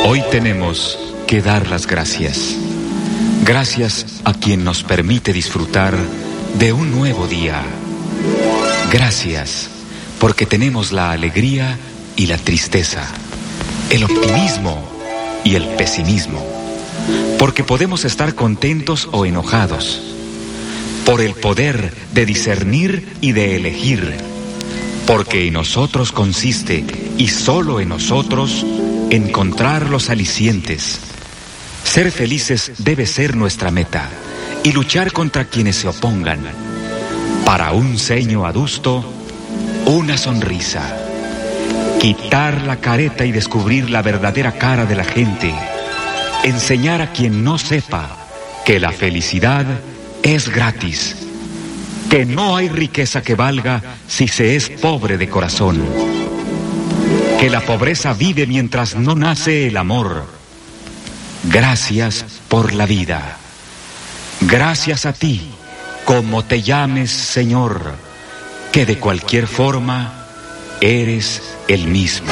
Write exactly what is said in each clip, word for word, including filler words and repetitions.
Hoy tenemos que dar las gracias. Gracias a quien nos permite disfrutar de un nuevo día. Gracias porque tenemos la alegría y la tristeza, el optimismo y el pesimismo, porque podemos estar contentos o enojados, por el poder de discernir y de elegir, porque en nosotros consiste, y solo en nosotros, encontrar los alicientes. Ser felices debe ser nuestra meta, y luchar contra quienes se opongan. Para un ceño adusto, una sonrisa. Quitar la careta y descubrir la verdadera cara de la gente. Enseñar a quien no sepa que la felicidad es gratis. Que no hay riqueza que valga si se es pobre de corazón. Que la pobreza vive mientras no nace el amor. Gracias por la vida. Gracias a ti, como te llames, Señor, que de cualquier forma eres el mismo.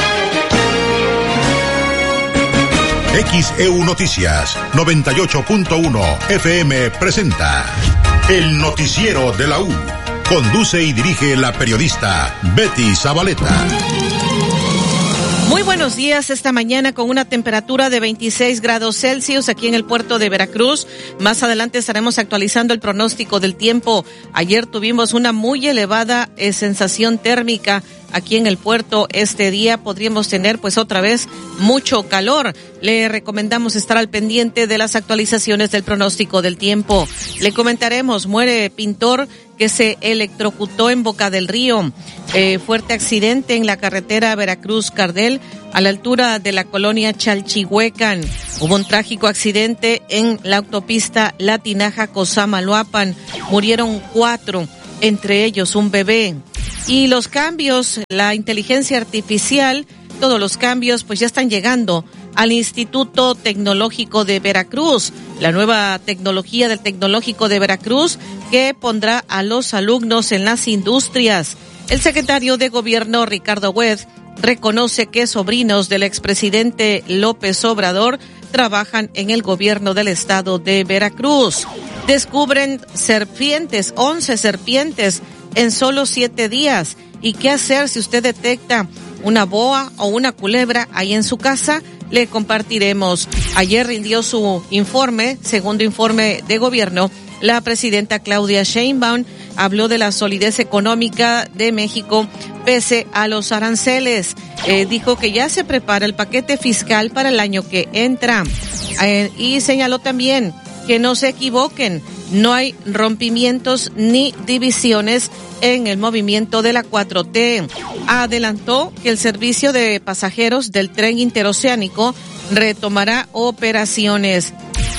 X E U Noticias noventa y ocho punto uno F M presenta El Noticiero de la U. Conduce y dirige la periodista Betty Zabaleta. Muy buenos días esta mañana con una temperatura de veintiséis grados Celsius aquí en el puerto de Veracruz. Más adelante estaremos actualizando el pronóstico del tiempo. Ayer tuvimos una muy elevada eh, sensación térmica aquí en el puerto. Este día podríamos tener pues otra vez mucho calor. Le recomendamos estar al pendiente de las actualizaciones del pronóstico del tiempo. Le comentaremos, muere pintor que se electrocutó en Boca del Río. Eh, fuerte accidente en la carretera Veracruz-Cardel a la altura de la colonia Chalchihuecan. Hubo un trágico accidente en la autopista Latinaja-Cozamaloapan. Murieron cuatro, entre ellos un bebé. Y los cambios, la inteligencia artificial, todos los cambios pues ya están llegando al Instituto Tecnológico de Veracruz, la nueva tecnología del Tecnológico de Veracruz que pondrá a los alumnos en las industrias. El secretario de Gobierno, Ricardo Hued, reconoce que sobrinos del expresidente López Obrador trabajan en el gobierno del estado de Veracruz. Descubren serpientes, once serpientes en solo siete días. ¿Y qué hacer si usted detecta una boa o una culebra ahí en su casa? Le compartiremos. Ayer rindió su informe, segundo informe de gobierno. La presidenta Claudia Sheinbaum habló de la solidez económica de México pese a los aranceles. Eh, dijo que ya se prepara el paquete fiscal para el año que entra. Eh, y señaló también que no se equivoquen, no hay rompimientos ni divisiones en el movimiento de la cuatro T. Adelantó que el servicio de pasajeros del tren interoceánico retomará operaciones.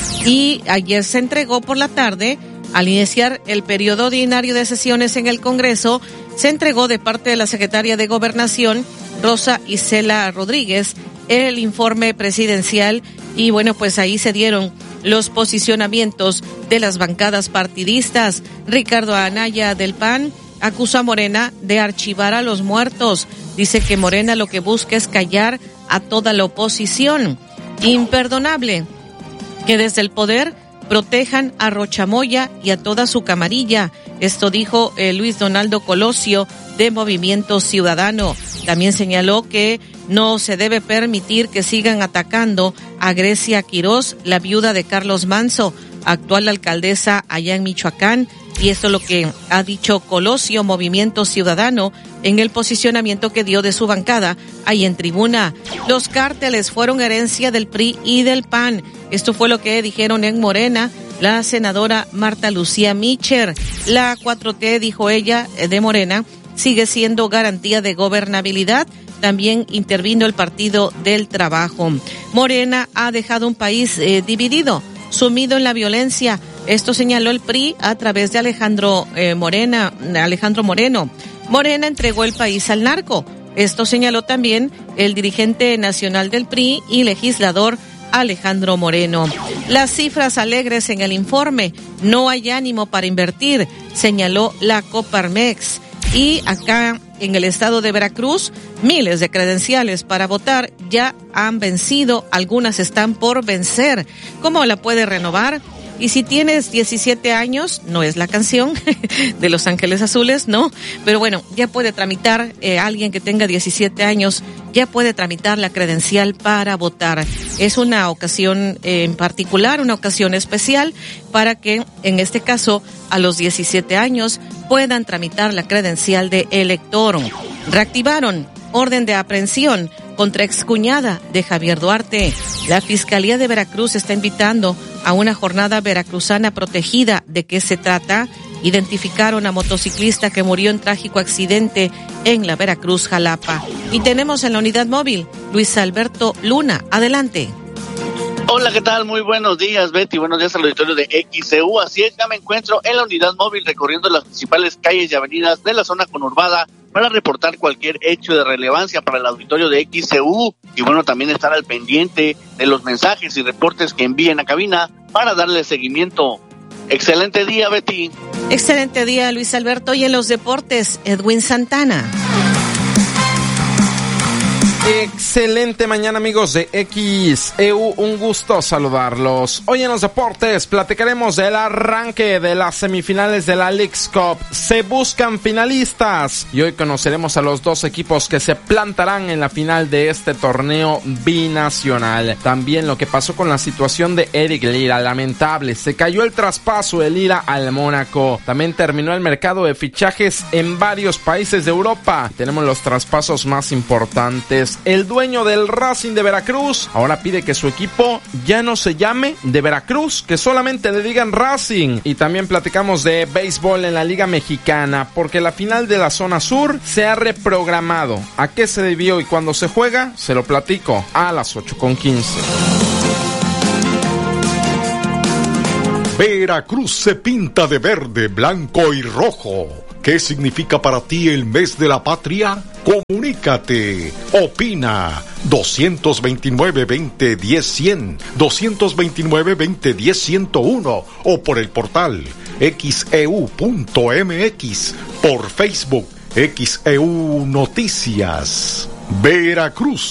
Y ayer se entregó por la tarde, al iniciar el periodo ordinario de sesiones en el Congreso, se entregó de parte de la secretaria de Gobernación, Rosa Isela Rodríguez, el informe presidencial y bueno, pues ahí se dieron los posicionamientos de las bancadas partidistas. Ricardo Anaya del P A N acusó a Morena de archivar a los muertos. Dice que Morena lo que busca es callar a toda la oposición. Imperdonable que desde el poder protejan a Rochamoya y a toda su camarilla. Esto dijo eh, Luis Donaldo Colosio de Movimiento Ciudadano. También señaló que no se debe permitir que sigan atacando a Grecia Quirós, la viuda de Carlos Manso, actual alcaldesa allá en Michoacán. Y esto es lo que ha dicho Colosio, Movimiento Ciudadano, en el posicionamiento que dio de su bancada ahí en tribuna. Los cárteles fueron herencia del P R I y del P A N. Esto fue lo que dijeron en Morena la senadora Marta Lucía Mitcher. La cuatro T, dijo ella, de Morena, sigue siendo garantía de gobernabilidad. También intervino el Partido del Trabajo. Morena ha dejado un país eh, dividido, sumido en la violencia. Esto señaló el P R I a través de Alejandro eh, Morena, Alejandro Moreno. Morena entregó el país al narco. Esto señaló también el dirigente nacional del P R I y legislador Alejandro Moreno. Las cifras alegres en el informe. No hay ánimo para invertir, señaló la Coparmex. Y acá en el estado de Veracruz, miles de credenciales para votar ya han vencido, algunas están por vencer. ¿Cómo la puede renovar? Y si tienes diecisiete años, no es la canción de Los Ángeles Azules, no, pero bueno, ya puede tramitar, eh, alguien que tenga diecisiete años, ya puede tramitar la credencial para votar. Es una ocasión eh, en particular, una ocasión especial para que, en este caso, a los diecisiete años puedan tramitar la credencial de elector. Reactivaron orden de aprehensión contra excuñada de Javier Duarte. La Fiscalía de Veracruz está invitando a una jornada veracruzana protegida. ¿De qué se trata? Identificaron a motociclista que murió en trágico accidente en la Veracruz, Jalapa. Y tenemos en la unidad móvil Luis Alberto Luna. Adelante. Hola, ¿qué tal? Muy buenos días, Betty. Buenos días al auditorio de X C U. Así es, ya me encuentro en la unidad móvil recorriendo las principales calles y avenidas de la zona conurbada para reportar cualquier hecho de relevancia para el auditorio de X C U y bueno, también estar al pendiente de los mensajes y reportes que envíen a cabina para darle seguimiento. Excelente día, Betty. Excelente día, Luis Alberto. Y en los deportes, Edwin Santana. Excelente mañana, amigos de X E U, un gusto saludarlos. Hoy en los deportes platicaremos del arranque de las semifinales de la Leagues Cup. Se buscan finalistas y hoy conoceremos a los dos equipos que se plantarán en la final de este torneo binacional. También lo que pasó con la situación de Eric Lira, lamentable, se cayó el traspaso de Lira al Mónaco. También terminó el mercado de fichajes en varios países de Europa. Tenemos los traspasos más importantes. El dueño del Racing de Veracruz ahora pide que su equipo ya no se llame de Veracruz, que solamente le digan Racing. Y también platicamos de béisbol en la Liga Mexicana, porque la final de la zona sur se ha reprogramado. ¿A qué se debió y cuándo se juega? Se lo platico a las ocho con quince. Veracruz se pinta de verde, blanco y rojo. ¿Qué significa para ti el mes de la patria? Comunícate, opina, dos dos nueve, veinte, diez, cien, dos dos nueve, veinte, diez, ciento uno o por el portal X E U punto M X, por Facebook X E U Noticias. Veracruz.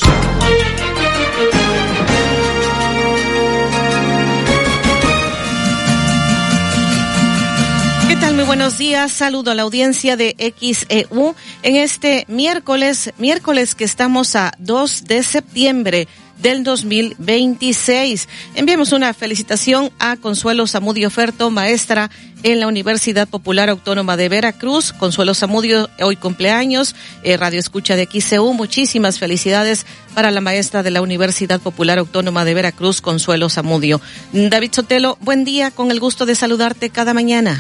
¿Qué tal? Muy buenos días. Saludo a la audiencia de X E U en este miércoles, miércoles que estamos a dos de septiembre del dos mil veintiséis. Enviamos una felicitación a Consuelo Zamudio Ferto, maestra en la Universidad Popular Autónoma de Veracruz. Consuelo Zamudio, hoy cumpleaños, eh, Radio Escucha de X C U. Muchísimas felicidades para la maestra de la Universidad Popular Autónoma de Veracruz, Consuelo Zamudio. David Sotelo, buen día, con el gusto de saludarte cada mañana.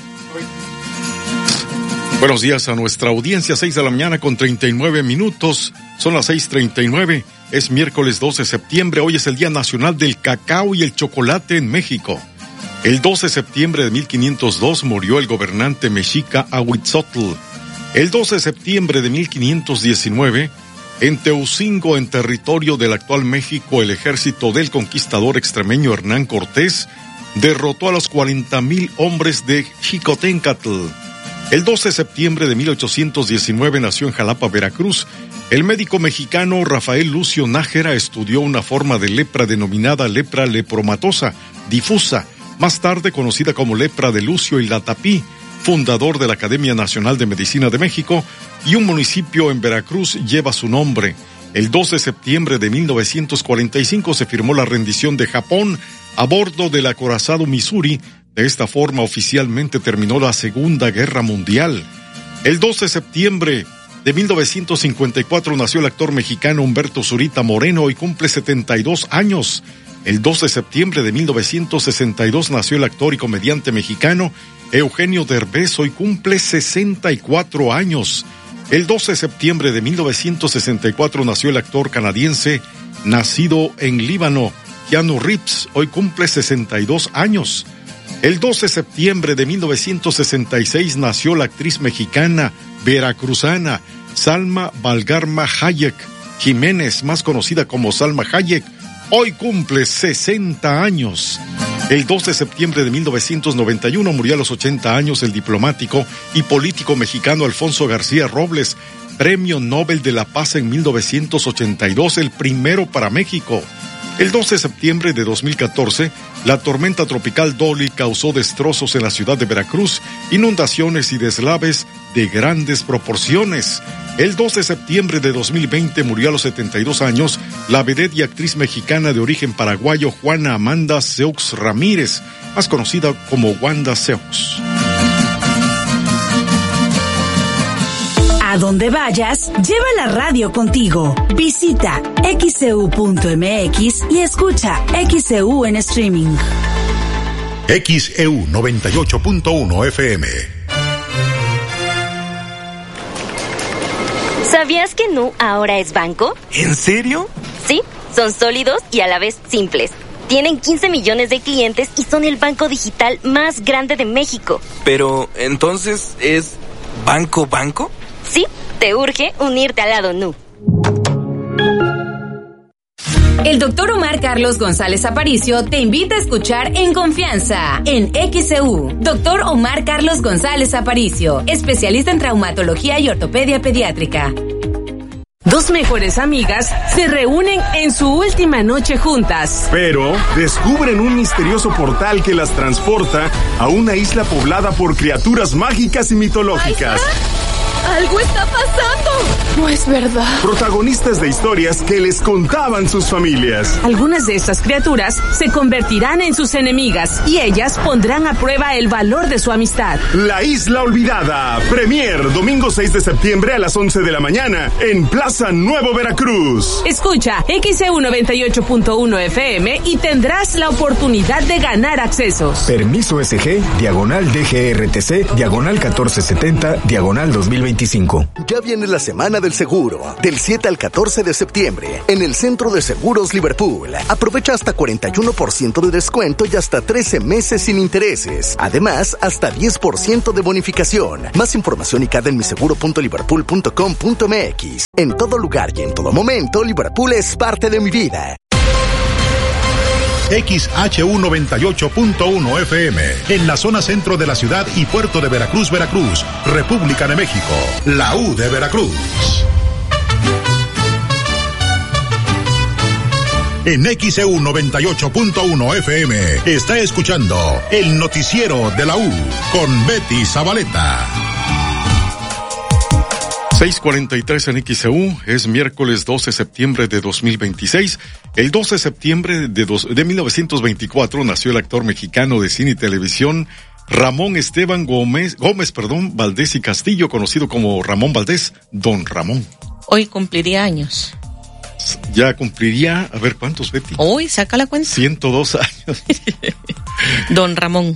Buenos días a nuestra audiencia, seis de la mañana con treinta y nueve minutos, son las seis treinta y nueve, es miércoles doce de septiembre, hoy es el Día Nacional del Cacao y el Chocolate en México. El doce de septiembre de mil quinientos dos murió el gobernante mexica Ahuitzotl. El doce de septiembre de mil quinientos diecinueve, en Teocingo, en territorio del actual México, el ejército del conquistador extremeño Hernán Cortés derrotó a los cuarenta mil hombres de Xicoténcatl. El doce de septiembre de mil ochocientos diecinueve nació en Jalapa, Veracruz. El médico mexicano Rafael Lucio Nájera estudió una forma de lepra denominada lepra lepromatosa difusa, más tarde conocida como lepra de Lucio y Latapí, fundador de la Academia Nacional de Medicina de México, y un municipio en Veracruz lleva su nombre. El doce de septiembre de mil novecientos cuarenta y cinco se firmó la rendición de Japón a bordo del acorazado Missouri. De esta forma oficialmente terminó la Segunda Guerra Mundial. El doce de septiembre de mil novecientos cincuenta y cuatro nació el actor mexicano Humberto Zurita Moreno y cumple setenta y dos años. El doce de septiembre de mil novecientos sesenta y dos nació el actor y comediante mexicano Eugenio Derbez, hoy cumple sesenta y cuatro años. El doce de septiembre de mil novecientos sesenta y cuatro nació el actor canadiense nacido en Líbano, Keanu Reeves, hoy cumple sesenta y dos años. El doce de septiembre de mil novecientos sesenta y seis nació la actriz mexicana veracruzana Salma Valgarma Hayek Jiménez, más conocida como Salma Hayek, hoy cumple sesenta años. El dos de septiembre de mil novecientos noventa y uno murió a los ochenta años el diplomático y político mexicano Alfonso García Robles, Premio Nobel de la Paz en mil novecientos ochenta y dos, el primero para México. El doce de septiembre de dos mil catorce, la tormenta tropical Dolly causó destrozos en la ciudad de Veracruz, inundaciones y deslaves de grandes proporciones. El doce de septiembre de dos mil veinte murió a los setenta y dos años la vedette y actriz mexicana de origen paraguayo Juana Amanda Seux Ramírez, más conocida como Wanda Seux. A donde vayas, lleva la radio contigo. Visita X C U punto M X y escucha X C U en streaming. X E U noventa y ocho punto uno F M. ¿Sabías que Nu ahora es banco? ¿En serio? Sí, son sólidos y a la vez simples. Tienen quince millones de clientes y son el banco digital más grande de México. Pero, ¿entonces es banco banco? Sí, te urge unirte al lado Nu. El doctor Omar Carlos González Aparicio te invita a escuchar En Confianza, en X C U. Doctor Omar Carlos González Aparicio, especialista en traumatología y ortopedia pediátrica. Dos mejores amigas se reúnen en su última noche juntas. Pero descubren un misterioso portal que las transporta a una isla poblada por criaturas mágicas y mitológicas. ¡Algo está pasando! No es verdad. Protagonistas de historias que les contaban sus familias. Algunas de estas criaturas se convertirán en sus enemigas y ellas pondrán a prueba el valor de su amistad. La Isla Olvidada. Premier, domingo seis de septiembre a las once de la mañana en Plaza Nuevo Veracruz. Escucha X C U noventa y ocho punto uno F M y tendrás la oportunidad de ganar accesos. Permiso S G, diagonal D G R T C, diagonal catorce setenta, diagonal dos mil veinticinco. Ya viene la Semana del Seguro, del siete al catorce de septiembre, en el Centro de Seguros Liverpool. Aprovecha hasta cuarenta y uno por ciento de descuento y hasta trece meses sin intereses. Además, hasta diez por ciento de bonificación. Más información y cada en mi seguro punto liverpool punto com punto m x. En todo lugar y en todo momento, Liverpool es parte de mi vida. X H U noventa y ocho punto uno F M, en la zona centro de la ciudad y puerto de Veracruz, Veracruz, República de México, la U de Veracruz. En X E U noventa y ocho punto uno F M está escuchando el noticiero de la U con Betty Zabaleta. seis cuarenta y tres en X E U, es miércoles doce de septiembre de dos mil veintiséis. El doce de septiembre de, dos, de mil novecientos veinticuatro nació el actor mexicano de cine y televisión Ramón Esteban Gómez, Gómez, perdón, Valdés y Castillo, conocido como Ramón Valdés, Don Ramón. Hoy cumpliría años. Ya cumpliría, a ver, ¿cuántos, Betty? Hoy, saca la cuenta. ciento dos años. Don Ramón.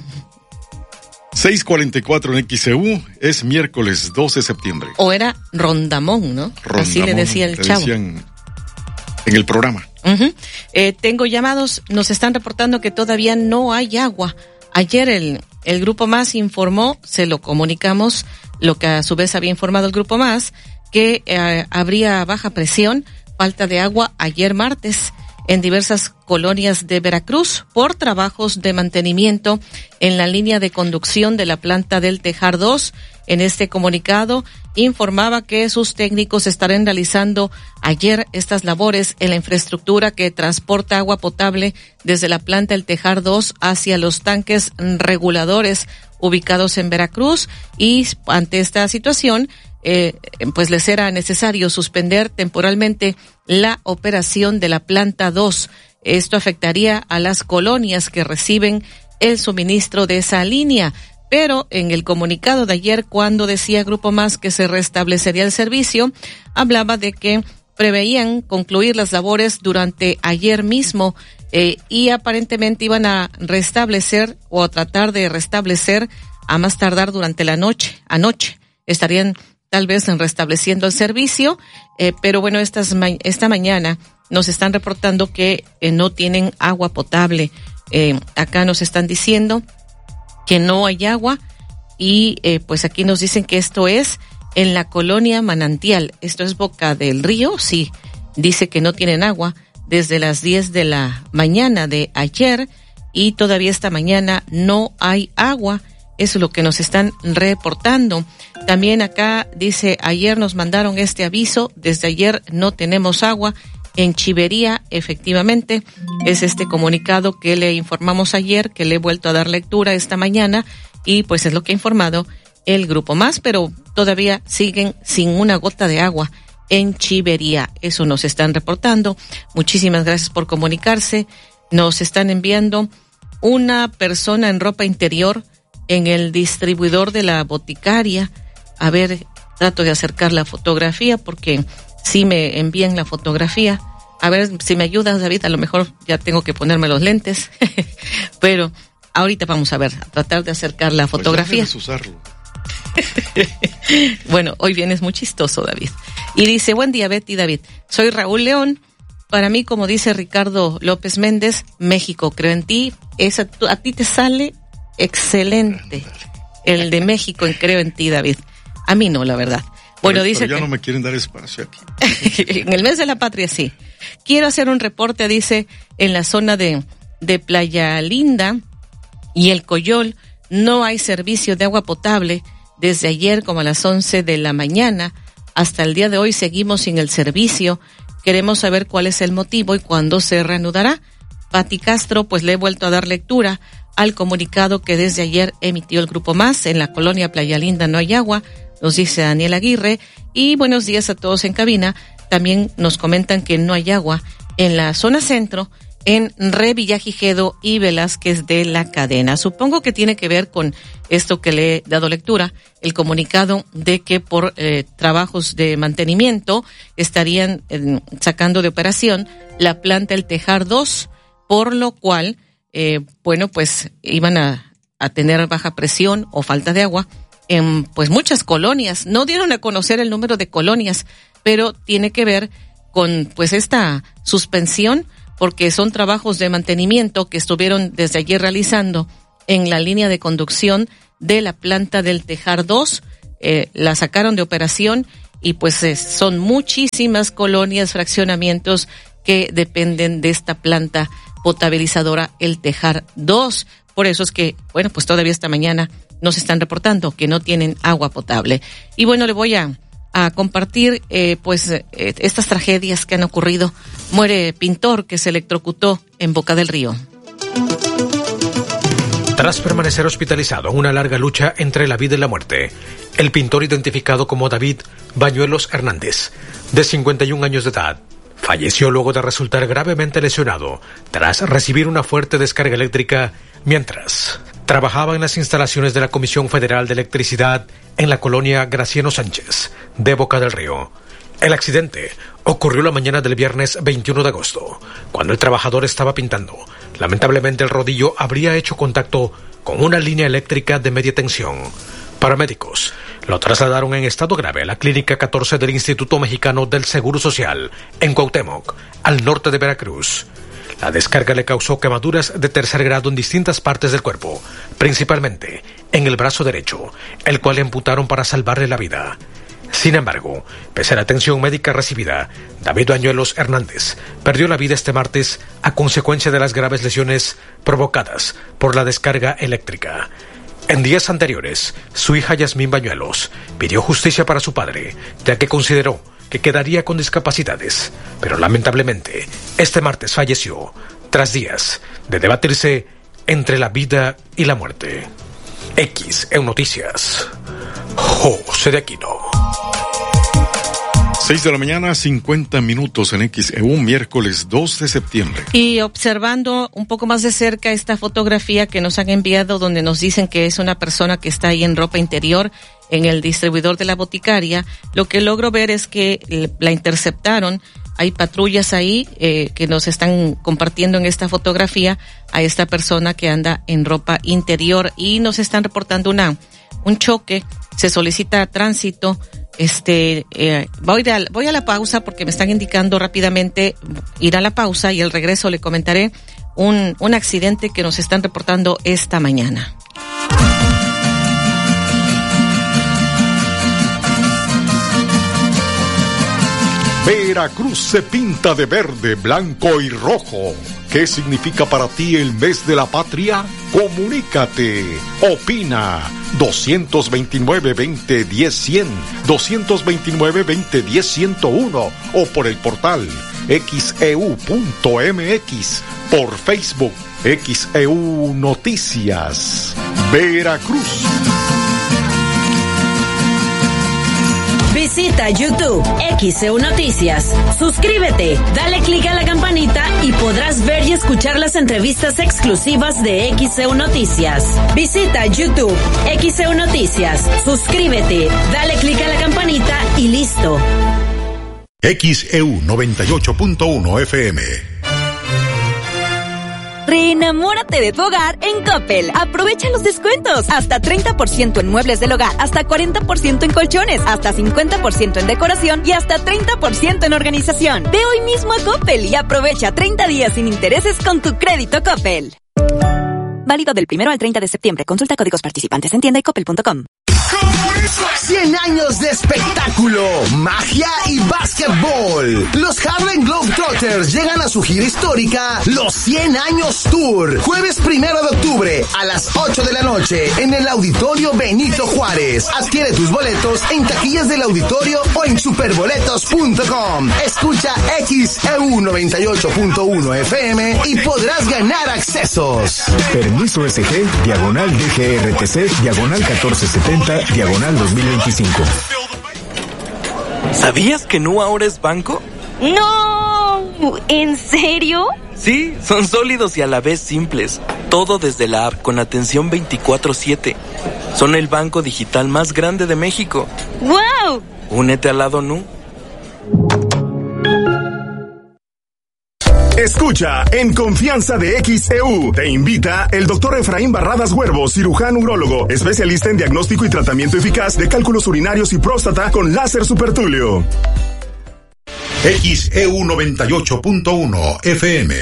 seis cuarenta y cuatro en X E U, es miércoles doce de septiembre. O era Rondamón, ¿no? Rondamón, así le decía el le chavo. Decían en el programa. Uh-huh. Eh, tengo llamados, nos están reportando que todavía no hay agua. Ayer el, el Grupo Más informó, se lo comunicamos, lo que a su vez había informado el Grupo Más, que eh, habría baja presión, falta de agua ayer martes en diversas colonias de Veracruz por trabajos de mantenimiento en la línea de conducción de la planta del Tejar dos. En este comunicado informaba que sus técnicos estarán realizando ayer estas labores en la infraestructura que transporta agua potable desde la planta del Tejar dos hacia los tanques reguladores ubicados en Veracruz, y ante esta situación Eh, pues les era necesario suspender temporalmente la operación de la planta dos. Esto afectaría a las colonias que reciben el suministro de esa línea. Pero en el comunicado de ayer, cuando decía Grupo Más que se restablecería el servicio, hablaba de que preveían concluir las labores durante ayer mismo eh, y aparentemente iban a restablecer o a tratar de restablecer a más tardar durante la noche. Anoche estarían tal vez en restableciendo el servicio, eh, pero bueno, estas ma- esta mañana nos están reportando que eh, no tienen agua potable. Eh, acá nos están diciendo que no hay agua y eh, pues aquí nos dicen que esto es en la colonia Manantial. Esto es Boca del Río, sí, dice que no tienen agua desde las diez de la mañana de ayer y todavía esta mañana no hay agua Eso es lo que nos están reportando. También acá dice, ayer nos mandaron este aviso, desde ayer no tenemos agua en Chivería, efectivamente. Es este comunicado que le informamos ayer, que le he vuelto a dar lectura esta mañana, y pues es lo que ha informado el Grupo Más, pero todavía siguen sin una gota de agua en Chivería. Eso nos están reportando. Muchísimas gracias por comunicarse. Nos están enviando una persona en ropa interior en el distribuidor de la boticaria. A ver, trato de acercar la fotografía porque sí me envían la fotografía. A ver si me ayudas, David, a lo mejor ya tengo que ponerme los lentes, pero ahorita vamos a ver, a tratar de acercar la fotografía. Pues usarlo. Bueno, hoy vienes muy chistoso, David. Y dice, buen día, Betty, David. Soy Raúl León. Para mí, como dice Ricardo López Méndez, México, creo en ti. Esa, a ti te sale excelente. El de México en Creo en ti, David. A mí no, la verdad. Bueno, pero, dice pero ya que no me quieren dar espacio aquí. en el mes de la patria, sí. Quiero hacer un reporte, dice, en la zona de, de Playa Linda y El Coyol. No hay servicio de agua potable desde ayer como a las once de la mañana. Hasta el día de hoy seguimos sin el servicio. Queremos saber cuál es el motivo y cuándo se reanudará. Pati Castro, pues le he vuelto a dar lectura al comunicado que desde ayer emitió el Grupo Más. En la colonia Playa Linda no hay agua, nos dice Daniel Aguirre. Y buenos días a todos en cabina. También nos comentan que no hay agua en la zona centro, en Re Villagigedo y Velázquez de la Cadena. Supongo que tiene que ver con esto que le he dado lectura, el comunicado de que por eh, trabajos de mantenimiento estarían eh, sacando de operación la planta El Tejar dos, por lo cual, eh, bueno, pues iban a, a tener baja presión o falta de agua en pues muchas colonias. No dieron a conocer el número de colonias, pero tiene que ver con pues esta suspensión, porque son trabajos de mantenimiento que estuvieron desde ayer realizando en la línea de conducción de la planta del Tejar dos. Eh, la sacaron de operación y pues eh, son muchísimas colonias, fraccionamientos que dependen de esta planta potabilizadora, el Tejar dos. Por eso es que, bueno, pues todavía esta mañana nos están reportando que no tienen agua potable. Y bueno, le voy a a compartir eh, pues eh, estas tragedias que han ocurrido. Muere pintor que se electrocutó en Boca del Río. Tras permanecer hospitalizado en una larga lucha entre la vida y la muerte, el pintor identificado como David Bañuelos Hernández, de cincuenta y un años de edad, falleció luego de resultar gravemente lesionado tras recibir una fuerte descarga eléctrica mientras trabajaba en las instalaciones de la Comisión Federal de Electricidad en la colonia Graciano Sánchez de Boca del Río. El accidente ocurrió la mañana del viernes veintiuno de agosto, cuando el trabajador estaba pintando. Lamentablemente el rodillo habría hecho contacto con una línea eléctrica de media tensión. Paramédicos lo trasladaron en estado grave a la Clínica catorce del Instituto Mexicano del Seguro Social en Cuauhtémoc, al norte de Veracruz. La descarga le causó quemaduras de tercer grado en distintas partes del cuerpo, principalmente en el brazo derecho, el cual le amputaron para salvarle la vida. Sin embargo, pese a la atención médica recibida, David Bañuelos Hernández perdió la vida este martes a consecuencia de las graves lesiones provocadas por la descarga eléctrica. En días anteriores, su hija Yasmín Bañuelos pidió justicia para su padre, ya que consideró que quedaría con discapacidades, pero lamentablemente este martes falleció tras días de debatirse entre la vida y la muerte. X E U Noticias, José de Aquino. seis de la mañana, cincuenta minutos en X E U, miércoles dos de septiembre. Y observando un poco más de cerca esta fotografía que nos han enviado, donde nos dicen que es una persona que está ahí en ropa interior en el distribuidor de la boticaria, lo que logro ver es que la interceptaron. Hay patrullas ahí eh, que nos están compartiendo en esta fotografía a esta persona que anda en ropa interior, y nos están reportando una un choque. Se solicita tránsito. Este, eh, voy, a, voy a la pausa porque me están indicando rápidamente ir a la pausa, y al regreso le comentaré un, un accidente que nos están reportando esta mañana. Veracruz se pinta de verde, blanco y rojo. ¿Qué significa para ti el mes de la patria? Comunícate, opina. dos veintinueve, veinte, diez, cien, dos veintinueve, veinte, diez, ciento uno o por el portal equis e u punto eme equis, por Facebook X E U Noticias. Veracruz. Visita YouTube X E U Noticias. Suscríbete, dale clic a la campanita y podrás ver y escuchar las entrevistas exclusivas de X E U Noticias. Visita YouTube X E U Noticias. Suscríbete, dale clic a la campanita y listo. X E U noventa y ocho punto uno F M. Reenamórate de tu hogar en Coppel. Aprovecha los descuentos. Hasta treinta por ciento en muebles del hogar, hasta cuarenta por ciento en colchones, hasta cincuenta por ciento en decoración y hasta treinta por ciento en organización. Ve hoy mismo a Coppel y aprovecha treinta días sin intereses con tu crédito Coppel. Válido del primero al treinta de septiembre. Consulta códigos participantes en tienda y coppel punto com. cien años de espectáculo, magia y básquetbol. Los Harlem Globetrotters llegan a su gira histórica Los cien Años Tour. Jueves primero de octubre a las ocho de la noche en el Auditorio Benito Juárez. Adquiere tus boletos en taquillas del auditorio o en superboletos punto com. Escucha X E U noventa y ocho punto uno F M y podrás ganar accesos. Permiso S G, diagonal D G R T C, diagonal catorce setenta, diagonal dos mil veinticinco. ¿Sabías que Nu ahora es banco? ¡No! ¿En serio? Sí, son sólidos y a la vez simples. Todo desde la app con atención veinticuatro siete. Son el banco digital más grande de México. ¡Wow! Únete al lado Nu. Escucha En Confianza de X E U. Te invita el doctor Efraín Barradas Huervo, cirujano urólogo, especialista en diagnóstico y tratamiento eficaz de cálculos urinarios y próstata con láser supertulio. X E U noventa y ocho punto uno F M.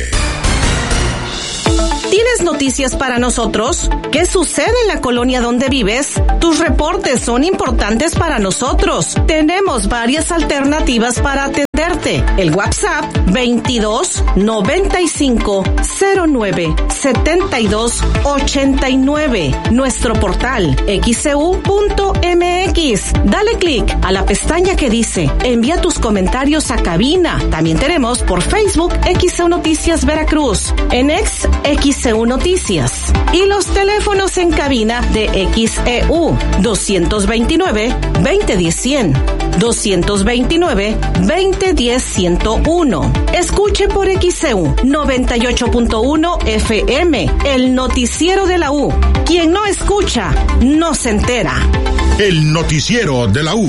¿Tienes noticias para nosotros? ¿Qué sucede en la colonia donde vives? Tus reportes son importantes para nosotros. Tenemos varias alternativas para atenderte. El WhatsApp veintidós noventa y cinco cero nueve setenta y dos ochenta y nueve. Nuestro portal equis e u punto eme equis. Dale clic a la pestaña que dice envía tus comentarios a cabina. También tenemos por Facebook X E U Noticias Veracruz. En X, X E U Noticias. Y los teléfonos en cabina de X E U doscientos veintinueve veinte diez cien, doscientos veintinueve veinte diez ciento uno. Escuche por X E U noventa y ocho punto uno F M, el noticiero de la U. Quien no escucha, no se entera. El noticiero de la U.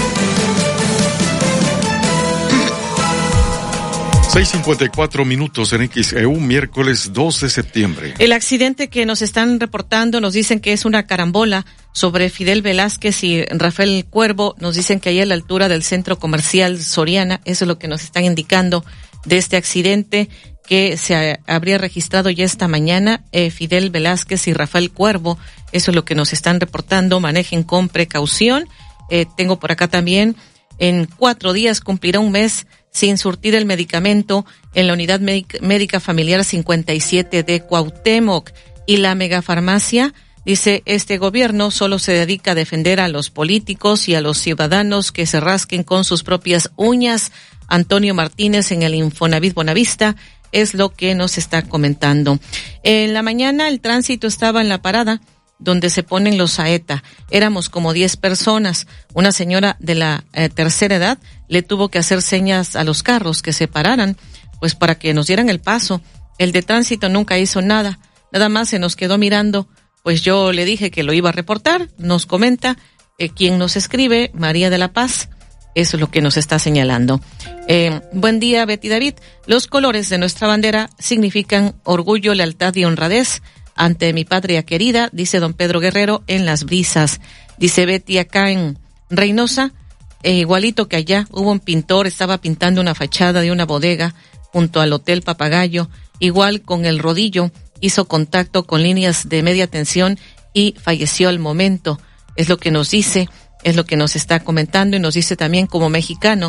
seis cincuenta y cuatro minutos en X E U, miércoles dos de septiembre. El accidente que nos están reportando nos dicen que es una carambola sobre Fidel Velázquez y Rafael Cuervo. Nos dicen que ahí a la altura del centro comercial Soriana, eso es lo que nos están indicando de este accidente que se habría registrado ya esta mañana. Eh, Fidel Velázquez y Rafael Cuervo, eso es lo que nos están reportando. Manejen con precaución. Eh, tengo por acá también, en cuatro días cumplirá un mes sin surtir el medicamento en la unidad médica familiar cincuenta y siete de Cuauhtémoc. Y la megafarmacia, dice, este gobierno solo se dedica a defender a los políticos y a los ciudadanos que se rasquen con sus propias uñas. Antonio Martínez en el Infonavit Bonavista es lo que nos está comentando. En la mañana el tránsito estaba en la parada donde se ponen los saeta. Éramos como diez personas. Una señora de la eh, tercera edad le tuvo que hacer señas a los carros que se pararan, pues para que nos dieran el paso. El de tránsito nunca hizo nada, nada más se nos quedó mirando. Pues yo le dije que lo iba a reportar. Nos comenta eh, quien nos escribe, María de la Paz. Eso es lo que nos está señalando. Eh, buen día, Betty David. Los colores de nuestra bandera significan orgullo, lealtad y honradez ante mi patria querida, dice don Pedro Guerrero en Las Brisas. Dice Betty acá en Reynosa, eh, igualito que allá, hubo un pintor, estaba pintando una fachada de una bodega junto al Hotel Papagayo, igual con el rodillo, hizo contacto con líneas de media tensión y falleció al momento. Es lo que nos dice, es lo que nos está comentando y nos dice también como mexicano,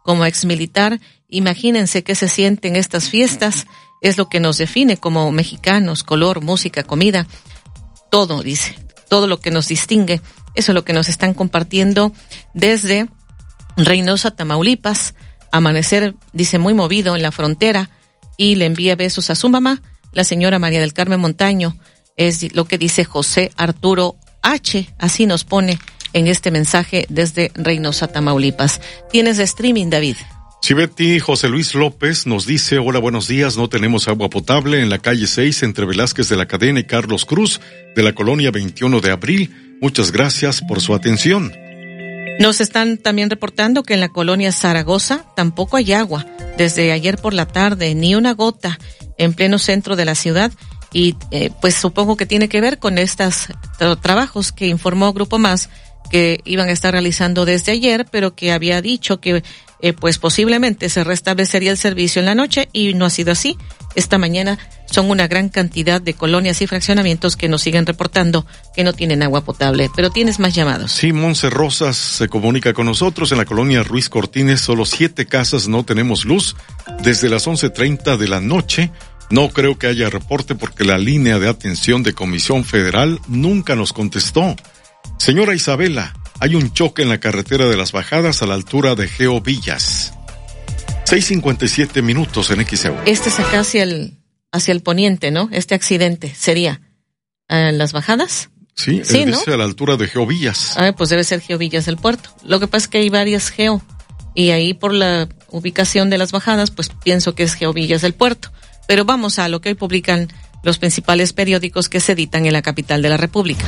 como exmilitar, imagínense qué se siente en estas fiestas. Es lo que nos define como mexicanos: color, música, comida, todo, dice, todo lo que nos distingue. Eso es lo que nos están compartiendo desde Reynosa, Tamaulipas. Amanecer, dice, muy movido en la frontera, y le envía besos a su mamá, la señora María del Carmen Montaño. Es lo que dice José Arturo H. Así nos pone en este mensaje desde Reynosa, Tamaulipas. ¿Tienes de streaming, David? Sí, Betty. José Luis López nos dice: hola, buenos días, no tenemos agua potable en la calle seis entre Velázquez de la Cadena y Carlos Cruz de la colonia veintiuno de abril. Muchas gracias por su atención. Nos están también reportando que en la colonia Zaragoza tampoco hay agua desde ayer por la tarde, ni una gota en pleno centro de la ciudad, y eh, pues supongo que tiene que ver con estos tra- trabajos que informó Grupo Más que iban a estar realizando desde ayer, pero que había dicho que eh, pues posiblemente se restablecería el servicio en la noche, y no ha sido así. Esta mañana son una gran cantidad de colonias y fraccionamientos que nos siguen reportando que no tienen agua potable. Pero tienes más llamados. Sí, Monse Rosas se comunica con nosotros. En la colonia Ruiz Cortines, solo siete casas no tenemos luz desde las once treinta de la noche. No creo que haya reporte porque la línea de atención de Comisión Federal nunca nos contestó. Señora Isabela, hay un choque en la carretera de las Bajadas a la altura de Geo Villas. seis cincuenta y siete minutos en X E U. Este es acá hacia el, hacia el poniente, ¿no? Este accidente sería uh, las Bajadas. Sí, sí, él ¿no? dice a la altura de Geo Villas. Ah, pues debe ser Geo Villas del puerto. Lo que pasa es que hay varias Geo, y ahí por la ubicación de las Bajadas, pues pienso que es Geo Villas del puerto. Pero vamos a lo que hoy publican los principales periódicos que se editan en la capital de la República.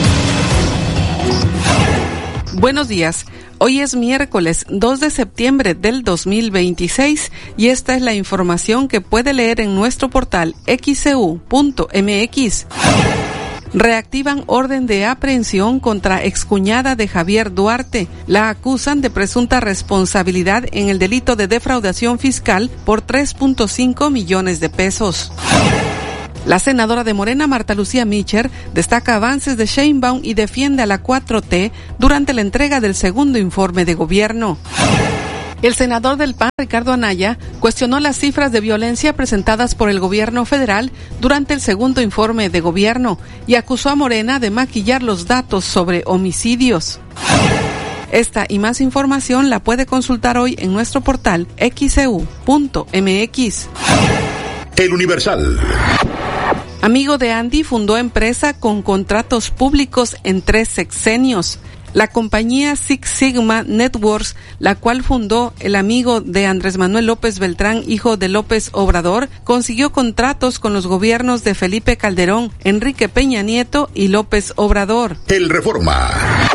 Buenos días. Hoy es miércoles dos de septiembre del dos mil veintiséis y esta es la información que puede leer en nuestro portal equis e u punto eme equis. Reactivan orden de aprehensión contra excuñada de Javier Duarte. La acusan de presunta responsabilidad en el delito de defraudación fiscal por tres punto cinco millones de pesos. La senadora de Morena, Marta Lucía Mitcher, destaca avances de Sheinbaum y defiende a la cuatro T durante la entrega del segundo informe de gobierno. El senador del P A N, Ricardo Anaya, cuestionó las cifras de violencia presentadas por el gobierno federal durante el segundo informe de gobierno y acusó a Morena de maquillar los datos sobre homicidios. Esta y más información la puede consultar hoy en nuestro portal equis e u punto eme equis. El Universal. Amigo de Andy fundó empresa con contratos públicos en tres sexenios. La compañía Six Sigma Networks, la cual fundó el amigo de Andrés Manuel López Beltrán, hijo de López Obrador, consiguió contratos con los gobiernos de Felipe Calderón, Enrique Peña Nieto y López Obrador. El Reforma.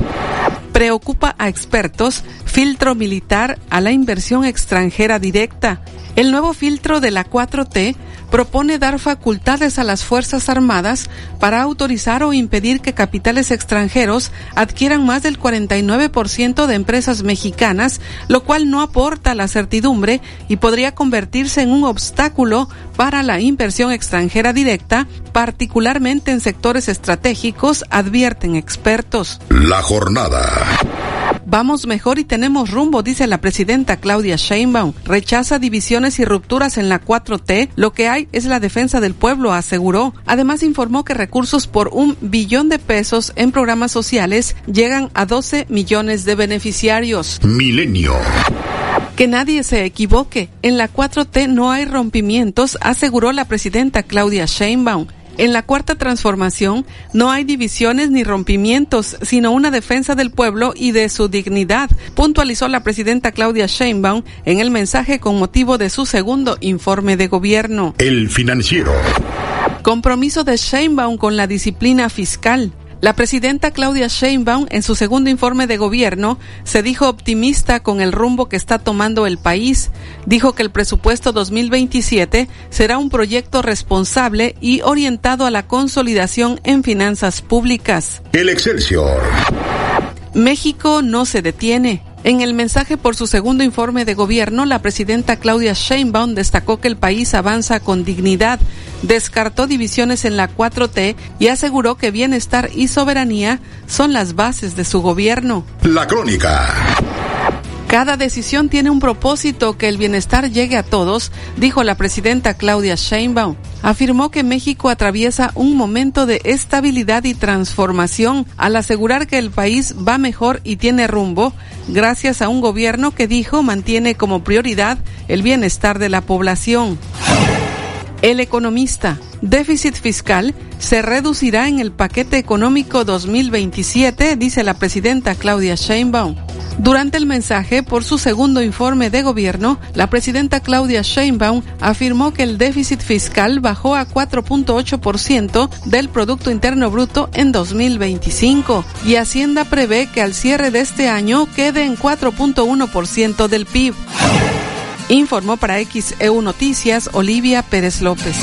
Preocupa a expertos filtro militar a la inversión extranjera directa. El nuevo filtro de la cuatro T propone dar facultades a las Fuerzas Armadas para autorizar o impedir que capitales extranjeros adquieran más del cuarenta y nueve por ciento de empresas mexicanas, lo cual no aporta la certidumbre y podría convertirse en un obstáculo para la inversión extranjera directa, particularmente en sectores estratégicos, advierten expertos. La jornada. Vamos mejor y tenemos rumbo, dice la presidenta Claudia Sheinbaum. Rechaza divisiones y rupturas en la cuatro T. Lo que hay es la defensa del pueblo, aseguró. Además informó que recursos por un billón de pesos en programas sociales llegan a doce millones de beneficiarios. Milenio. Que nadie se equivoque. En la cuatro T no hay rompimientos, aseguró la presidenta Claudia Sheinbaum. En la cuarta transformación no hay divisiones ni rompimientos, sino una defensa del pueblo y de su dignidad, puntualizó la presidenta Claudia Sheinbaum en el mensaje con motivo de su segundo informe de gobierno. El Financiero. Compromiso de Sheinbaum con la disciplina fiscal. La presidenta Claudia Sheinbaum, en su segundo informe de gobierno, se dijo optimista con el rumbo que está tomando el país. Dijo que el presupuesto dos mil veintisiete será un proyecto responsable y orientado a la consolidación en finanzas públicas. El Excelsior. México no se detiene. En el mensaje por su segundo informe de gobierno, la presidenta Claudia Sheinbaum destacó que el país avanza con dignidad, descartó divisiones en la cuatro T y aseguró que bienestar y soberanía son las bases de su gobierno. La Crónica. Cada decisión tiene un propósito, que el bienestar llegue a todos, dijo la presidenta Claudia Sheinbaum. Afirmó que México atraviesa un momento de estabilidad y transformación al asegurar que el país va mejor y tiene rumbo, gracias a un gobierno que dijo mantiene como prioridad el bienestar de la población. El Economista. Déficit fiscal se reducirá en el paquete económico dos mil veintisiete, dice la presidenta Claudia Sheinbaum. Durante el mensaje por su segundo informe de gobierno, la presidenta Claudia Sheinbaum afirmó que el déficit fiscal bajó a cuatro punto ocho por ciento del Producto Interno Bruto en dos mil veinticinco y Hacienda prevé que al cierre de este año quede en cuatro punto uno por ciento del P I B. Informó para X E U Noticias Olivia Pérez López.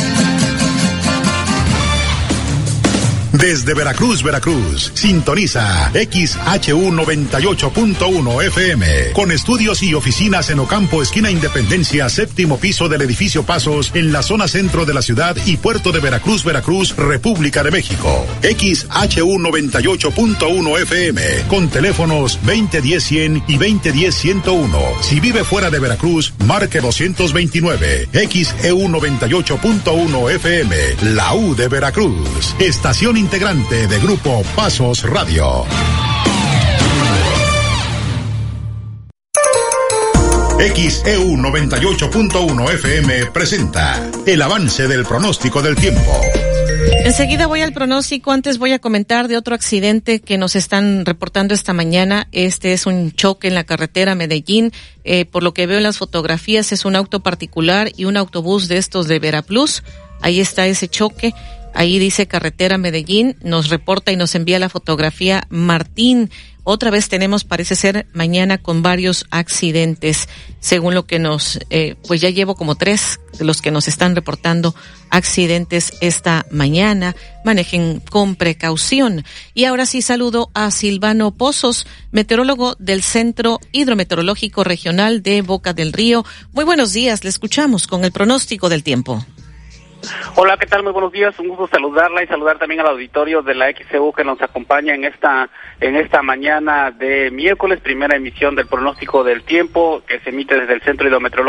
Desde Veracruz, Veracruz, sintoniza X H U noventa y ocho punto uno F M, con estudios y oficinas en Ocampo, esquina Independencia, séptimo piso del edificio Pasos, en la zona centro de la ciudad y puerto de Veracruz, Veracruz, República de México. X H U noventa y ocho punto uno F M, con teléfonos veinte diez cien y veinte diez ciento uno. Si vive fuera de Veracruz, marque doscientos veintinueve. X E U noventa y ocho punto uno F M, la U de Veracruz. Estación integrante de Grupo Pasos Radio. X E U noventa y ocho punto uno F M presenta el avance del pronóstico del tiempo. Enseguida voy al pronóstico. Antes voy a comentar de otro accidente que nos están reportando esta mañana. Este es un choque en la carretera Medellín. Eh, por lo que veo en las fotografías, es un auto particular y un autobús de estos de Veraplus. Ahí está ese choque. Ahí dice carretera Medellín, nos reporta y nos envía la fotografía Martín. Otra vez tenemos, parece ser, mañana con varios accidentes, según lo que nos, eh, pues ya llevo como tres de los que nos están reportando accidentes esta mañana. Manejen con precaución. Y ahora sí saludo a Silvano Pozos, meteorólogo del Centro Hidrometeorológico Regional de Boca del Río. Muy buenos días, le escuchamos con el pronóstico del tiempo. Hola, ¿qué tal? Muy buenos días, un gusto saludarla y saludar también al auditorio de la X E U que nos acompaña en esta en esta mañana de miércoles, primera emisión del pronóstico del tiempo que se emite desde el Centro Hidrometeorológico